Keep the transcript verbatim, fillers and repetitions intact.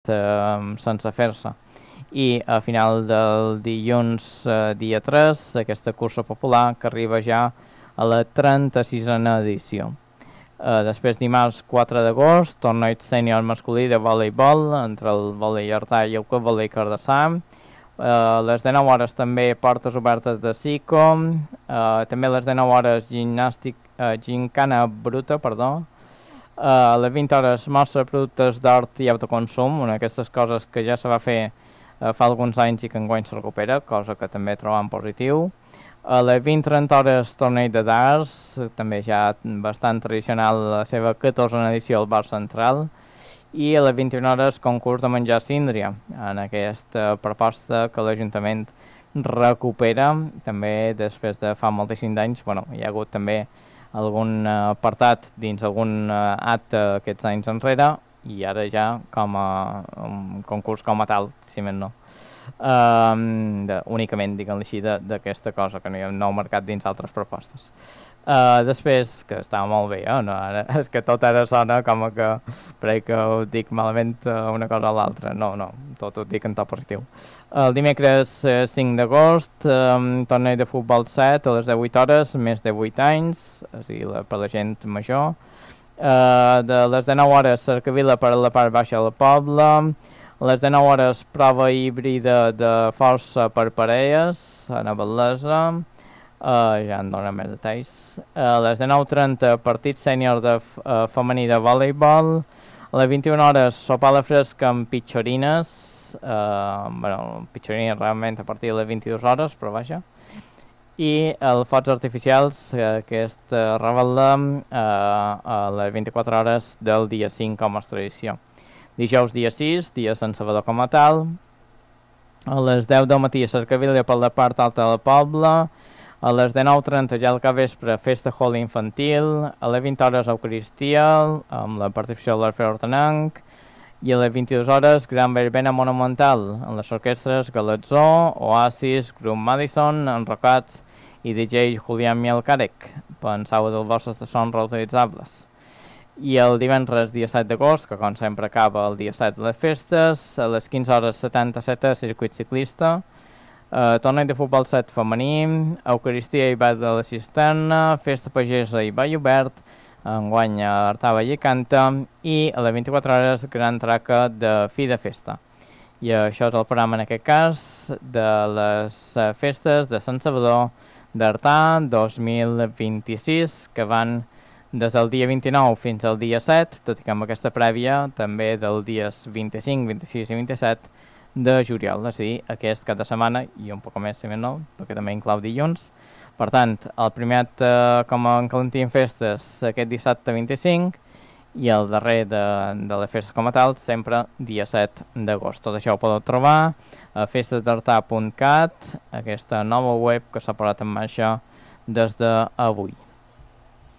eh, sense fer-se. I a final del dilluns, eh, dia tres, aquesta cursa popular que arriba ja a la trenta-sisena edició. Uh, després, dimarts quatre d'agost, torneig sènior masculí de voleibol entre el Volei Artà i el Club Volei Cardassar. Uh, a les dinou hores també portes obertes de Sico, uh, també a les dinou hores gimnàstic, uh, gincana bruta, perdó. Uh, a les vint hores mostra productes d'hort i autoconsum, una d'aquestes coses que ja se va fer uh, fa alguns anys i que enguany se recupera, cosa que també trobam positiu. A les vint trenta hores torneig de darts, també ja bastant tradicional la seva catorzena edició al Bar Central, i a les vint-i-una hores concurs de menjar síndria, en aquesta proposta que l'Ajuntament recupera, també després de fa moltíssims anys. Bueno, hi ha hagut també algun apartat dins algun acte aquests anys enrere, i ara ja com a un concurs com a tal, si més no. Um, de, únicament, diguem-li així, d'aquesta cosa, que no hi ha un nou mercat dins altres propostes. Uh, després, que està molt bé, eh? No, ara, és que tot ara sona com que pareix que ho dic malament una cosa o l'altra. No, no, tot ho dic en to positiu. El dimecres eh, cinc d'agost, um, torneig de futbol set a les divuit hores, més de vuit anys, és a dir, la, per la gent major. Uh, de les dinou hores, cercavila per a la part baixa del poble. A les dinou hores, prova híbrida de força per parelles, a Navalesa, uh, ja en donen més detalls. A les dinou trenta, partit sènior de uh, femení de voleibol. A les vint-i-una hores, sopar a la fresca amb pitxorines, uh, bueno, pitxorines realment a partir de les vint-i-dues hores, però vaja. I els focs artificials, uh, aquesta revetla uh, a les vint-i-quatre hores del dia cinc, com a tradició. Dijous dia sis, dia Sant Salvador com a tal. A les deu del matí, cercavila per la part alta del poble. A les dinou trenta, ja al capvespre, festa Holy infantil. A les vint hores, Eucaristia, amb la participació de l'Orfeó Hortenenc. I a les vint-i-dues hores, gran verbena monumental, amb les orquestres Galatzó, Oasis, Grup Madison, Enrocats i D J Julián Mielcarec, pensau dels vostres de son reutilitzables. I el divendres, dia set d'agost, que com sempre acaba el dia set de les festes, a les quinze hores setanta-set a circuit ciclista, eh, torneig de futbol set femení, Eucaristia i ball de la cisterna, festa pagesa i ball obert, enguany a Artà i Canta, i a les vint-i-quatre hores gran traca de fi de festa. I això és el programa en aquest cas de les festes de Sant Salvador d'Artà dos mil vint-i-sis, que van des del dia vint-i-nou fins al dia set, tot i que amb aquesta prèvia també dels dies vint-i-cinc, vint-i-sis i vint-i-set de juliol, és a dir, aquest cap de setmana i un poc més, si més no, perquè també inclou dilluns. Per tant, el primer acte com a Encalentim Festes aquest dissabte vint-i-cinc i el darrer de, de les festes com a tal, sempre dia set d'agost. Tot això ho podeu trobar a festes d'artà punt cat, aquesta nova web que s'ha posat en marxa des d'avui.